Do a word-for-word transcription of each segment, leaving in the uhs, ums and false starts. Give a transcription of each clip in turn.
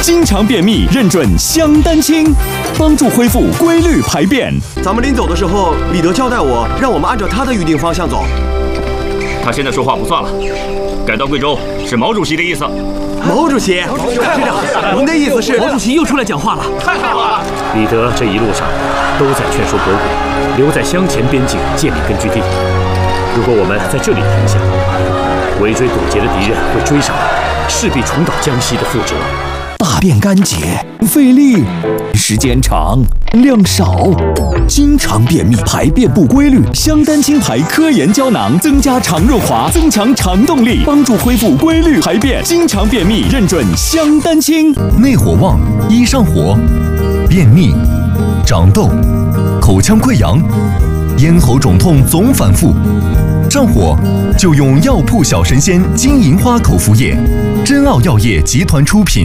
经常便秘认准香丹清，帮助恢复规律排便。 咱们临走的时候，李德交代我，让我们按照他的预定方向走。 他现在说话不算了，改到贵州是毛主席的意思。 毛主席，市长，您的意思是？ 毛主席又出来讲话了， 太好了！ 李德这一路上都在劝说国鬼留在湘黔边境建立根据地。如果我们在这里停下，围追堵截的敌人会追上来，势必重蹈江西的覆辙。 大便干结，费力，时间长，量少，经常便秘，排便不规律。香丹清牌科研胶囊增加肠润滑，增强肠动力，帮助恢复规律排便。经常便秘认准香丹清。 内火旺，易上火，便秘、长痘、口腔溃疡、咽喉肿痛总反复。上火就用药铺小神仙金银花口服液，珍奥药业集团出品。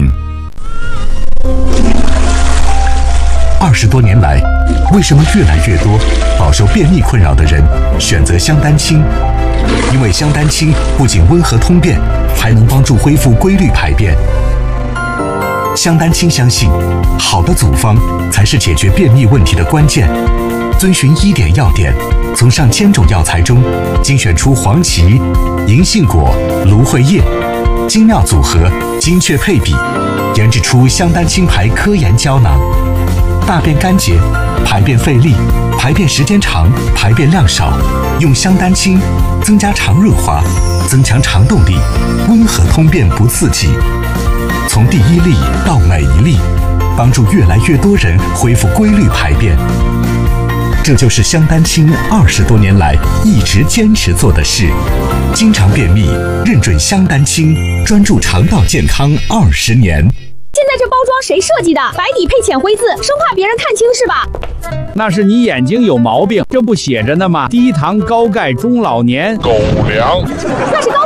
二十多年来，为什么越来越多饱受便秘困扰的人选择香丹清？因为香丹清不仅温和通便，还能帮助恢复规律排便。香丹清相信，好的组方才是解决便秘问题的关键。遵循医典要点，从上千种药材中精选出黄芪、银杏果、芦荟叶，精妙组合，精确配比，研制出香丹清牌科研胶囊。大便干结、排便费力、排便时间长、排便量少，用香丹清增加肠润滑，增强肠动力，温和通便不刺激。从第一粒到每一粒，帮助越来越多人恢复规律排便。这就是香丹清二十多年来一直坚持做的事。经常便秘，认准香丹清，专注肠道健康二十年。 现在这包装谁设计的？白底配浅灰字，生怕别人看清是吧？ 那是你眼睛有毛病，这不写着呢吗？低糖高钙中老年狗粮。 那是高